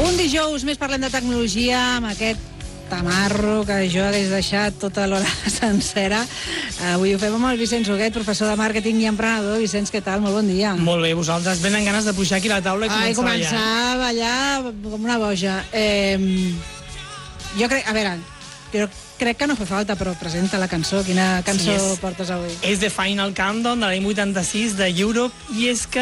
Un dijous més parlem de tecnologia amb aquest tamarro que jo hagués deixat tota l'hora sencera. Avui ho fem amb el Vicenç Huguet, professor de màrqueting i emprenedor. Vicenç, què tal? Molt bon dia. Molt bé, vosaltres venen ganes de pujar aquí a la taula i començar a ballar com una boja. Jo crec, a veure, crec que no fa falta, però presenta la cançó. Quina cançó portes avui? És The Final Countdown de l'any 86 de Europe, i és que